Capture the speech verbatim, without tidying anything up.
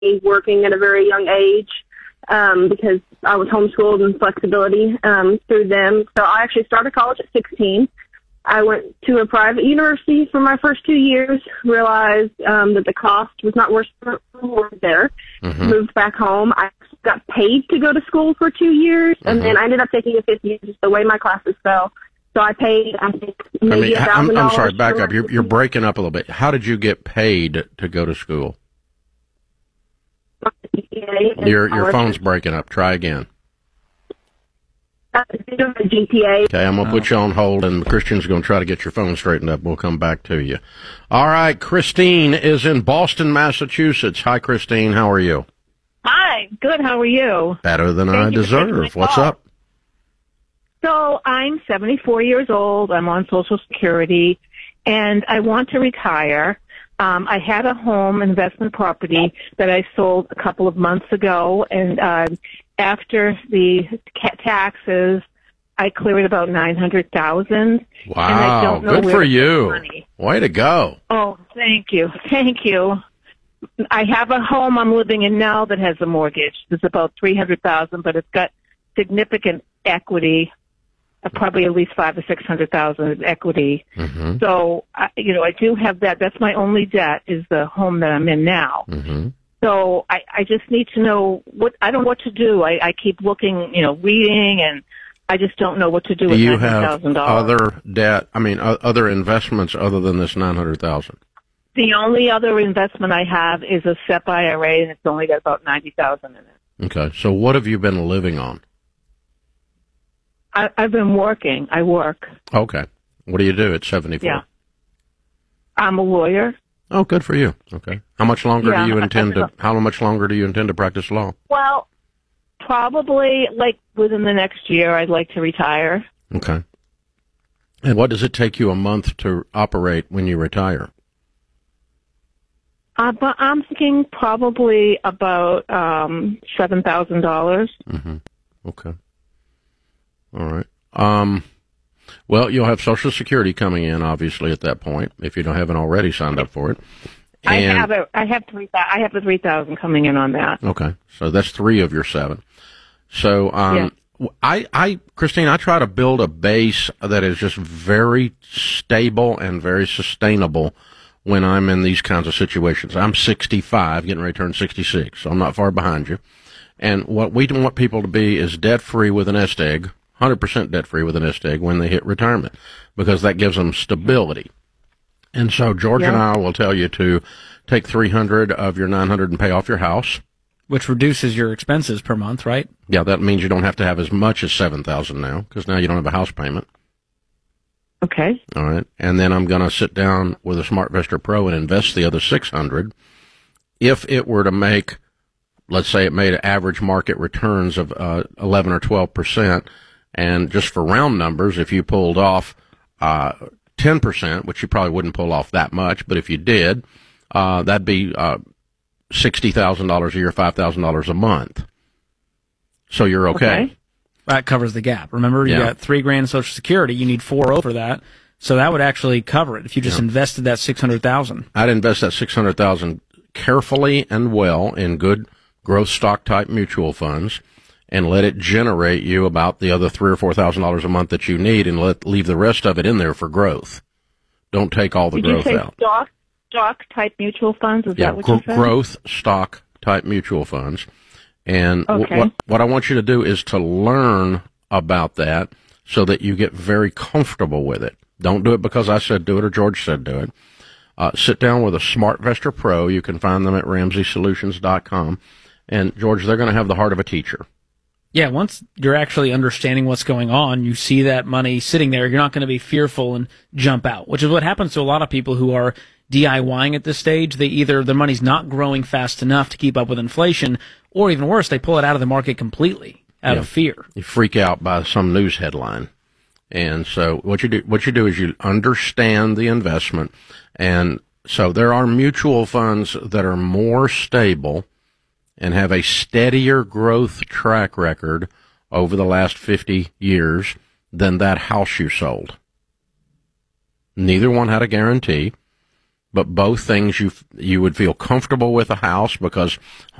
working at a very young age um, because I was homeschooled and flexibility um, through them. So I actually started college at sixteen. I went to a private university for my first two years, realized um, that the cost was not worth it there, mm-hmm. moved back home. I got paid to go to school for two years, and mm-hmm. then I ended up taking a fifth year just the way my classes fell. So I paid, I think, maybe I mean, one thousand dollars. I'm, I'm sorry, back up. You're, you're breaking up a little bit. How did you get paid to go to school? Your your phone's breaking up. Try again. G P A. Okay, I'm going to put you on hold, and Christian's going to try to get your phone straightened up. We'll come back to you. All right, Christine is in Boston, Massachusetts. Hi, Christine. How are you? Hi. Good. How are you? Better than Thank I deserve. What's call. up? So I'm seventy-four years old. I'm on Social Security, and I want to retire. Um, I had a home investment property that I sold a couple of months ago, and uh, after the ca- taxes, I cleared about nine hundred thousand. Wow! And I don't know Good where for to you. put money. Way to go! Oh, thank you, thank you. I have a home I'm living in now that has a mortgage. It's about three hundred thousand, but it's got significant equity. Uh, probably at least five or six hundred thousand of equity. Mm-hmm. So, I, you know, I do have that. That's my only debt is the home that I'm in now. Mm-hmm. So I, I just need to know what I don't know what to do. I, I keep looking, you know, reading, and I just don't know what to do. Do with you nine hundred thousand dollars. have other debt? I mean, uh, other investments other than this nine hundred thousand? The only other investment I have is a S E P I R A, and it's only got about ninety thousand in it. Okay. So, what have you been living on? I, I've been working. I work. Okay. What do you do at seventy-four? Yeah. I'm a lawyer. Oh, good for you. Okay. How much longer Yeah, do you intend I, I, to, how much longer do you intend to practice law? Well, probably like within the next year, I'd like to retire. Okay. And what does it take you a month to operate when you retire? Uh, but I'm thinking probably about um, seven thousand dollars. Mm-hmm. Okay. All right. Um, well, you'll have Social Security coming in, obviously, at that point, if you don't haven't already signed up for it. And, I have a, I have three. I have the three thousand coming in on that. Okay, so that's three of your seven. So, um, yeah. I, I, Christine, I try to build a base that is just very stable and very sustainable when I'm in these kinds of situations. I'm sixty-five, getting ready to turn sixty-six, so I'm not far behind you. And what we want people to be is debt-free with a nest egg. one hundred percent debt-free with a nest egg when they hit retirement, because that gives them stability. And so George yeah. and I will tell you to take three hundred of your nine hundred and pay off your house. Which reduces your expenses per month, right? Yeah, that means you don't have to have as much as seven thousand now, because now you don't have a house payment. Okay. All right. And then I'm going to sit down with a SmartVestor Pro and invest the other six hundred. If it were to make, let's say it made average market returns of uh, eleven or twelve percent, and just for round numbers, if you pulled off uh, ten percent, which you probably wouldn't pull off that much, but if you did, uh, that'd be uh, sixty thousand dollars a year, five thousand dollars a month. So you're okay. okay. That covers the gap. Remember, you yeah. got three grand Social Security. You need four over that. So that would actually cover it if you just yeah. invested that six hundred thousand dollars. I'd invest that six hundred thousand dollars carefully and well in good growth stock type mutual funds, and let it generate you about the other three or four thousand dollars a month that you need, and let leave the rest of it in there for growth. Don't take all the Did growth you say out. Stock, stock type mutual funds. Is yeah, that what gr- you said? growth stock type mutual funds. And okay. w- what what I want you to do is to learn about that so that you get very comfortable with it. Don't do it because I said do it or George said do it. Uh, sit down with a SmartVestor Pro. You can find them at ramsey solutions dot com. And, George, they're going to have the heart of a teacher. Yeah, once you're actually understanding what's going on, you see that money sitting there, you're not going to be fearful and jump out, which is what happens to a lot of people who are DIYing at this stage. They either, their money's not growing fast enough to keep up with inflation, or even worse, they pull it out of the market completely out yeah. of fear. You freak out by some news headline. And so what you do, what you do is you understand the investment. And so there are mutual funds that are more stable and have a steadier growth track record over the last fifty years than that house you sold. Neither one had a guarantee. but both things you you would feel comfortable with a house because